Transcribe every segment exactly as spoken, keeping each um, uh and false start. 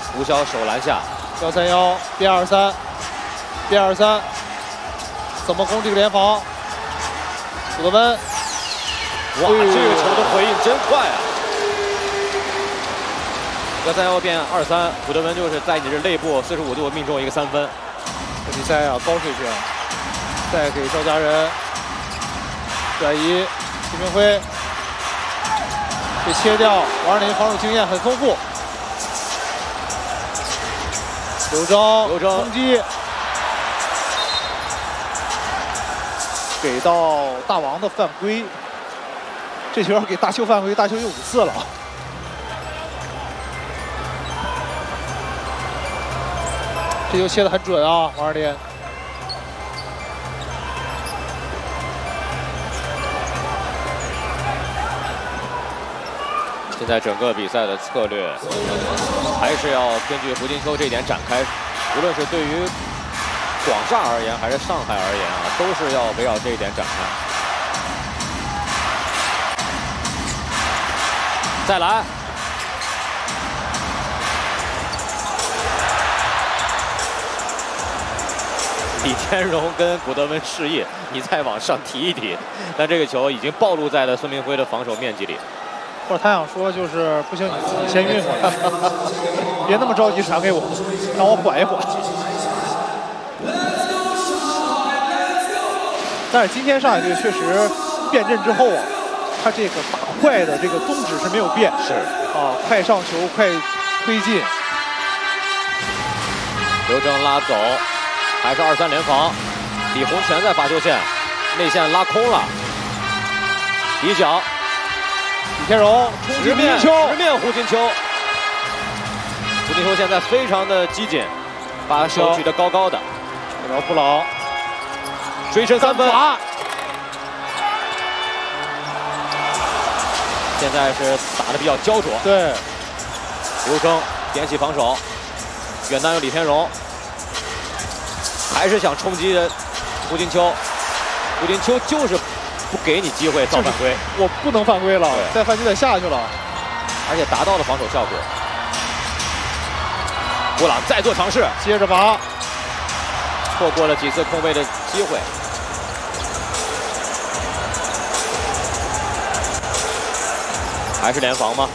吴潇手篮下， 幺三幺变二三，变二三，怎么攻这个联防？古德温， 哇，这个球的回应真快啊！幺三幺变二三，古德温就是在你这肋部四十五度命中一个三分。 这比赛啊，高水平。再给赵家人转移，徐明辉被切掉，王二林防守经验很丰富。刘铮， 刘铮冲击，给到大王的犯规。这球给大邱犯规，大邱有五次了。这球切得很准啊，王二林。 现在整个比赛的策略还是要根据胡金秋这一点展开，无论是对于广厦而言还是上海而言啊，都是要围绕这一点展开。再来，李天荣跟古德温示意，你再往上提一提，但这个球已经暴露在了孙明辉的防守面积里。 或者他想说就是不行，你自己先运回来，别那么着急传给我，让我缓一缓。但是今天上海队确实变阵之后啊，他这个打快的这个宗旨是没有变， 是啊，快上球，快推进。 刘铮拉走，还是二三联防，李洪全在罚球线内线拉空了，底角。 李天荣冲击胡金秋， 直面胡金秋。胡金秋现在非常的机警，把手举得高高的。 然后布朗追身三分，现在是打得比较焦灼。 对， 刘铮点起防守，远端有李天荣，还是想冲击胡金秋。胡金秋就是不给你机会造犯规， 我不能犯规了，再犯就得下去了， 而且达到了防守效果。布朗再做尝试， 接着拔， 错过了几次空位的机会。还是联防吗？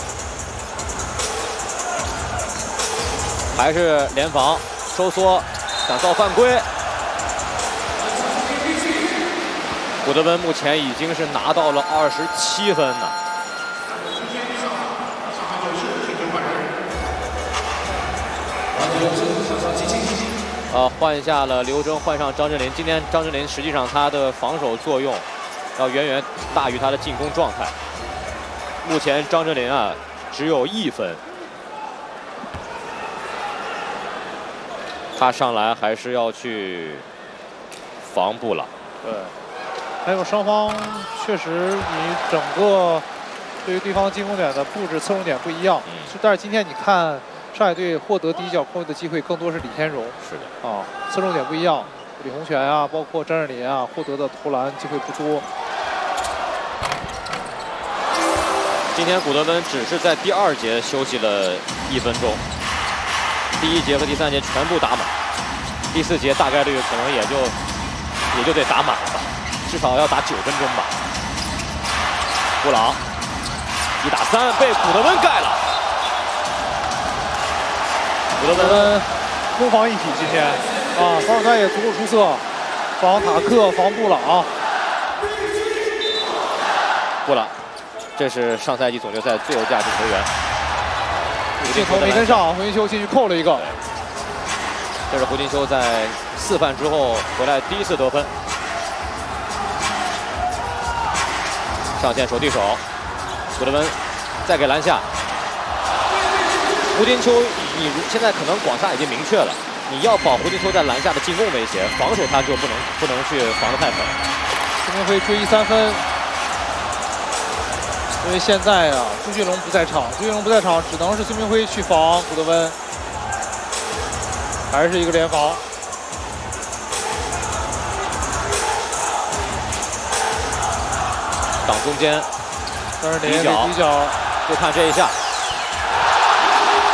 还是联防，收缩，想造犯规。古德温目前已经是拿到了二十七分了。呃，换下了刘铮，换上张镇麟。今天张镇麟实际上他的防守作用要远远大于他的进攻状态。目前张镇麟啊只有一分，他上来还是要去防布朗。 对。还有双方确实，你整个对于对方进攻点的布置侧重点不一样。嗯、但是今天你看上海队获得第一脚空位的机会更多是李天荣。 是的。啊， 侧重点不一样。李洪权啊，包括张镇麟啊，获得的投篮机会不多。 今天古德温只是在第二节休息了一分钟，第一节和第三节全部打满，第四节大概率可能也就也就得打满了吧。至少要打九分钟吧。布朗一打三被古德温盖了。古德温攻防一体，今天啊，防守端也足够出色，防塔克，防布朗。 布朗，这是上赛季总决赛最有价值球员。 镜头没跟上，胡金秋进去扣了一个。 这是胡金秋在四犯之后回来第一次得分。上线手递手，古德温再给篮下。胡金秋，你现在可能广厦已经明确了，你要保胡金秋在篮下的进攻威胁，防守他就不能不能去防得太狠。 孙明辉追一三分，因为现在啊，朱俊龙不在场，朱俊龙不在场，只能是孙明辉去防古德温，还是一个联防。 挡中间， 张镇麟底角， 就看这一下。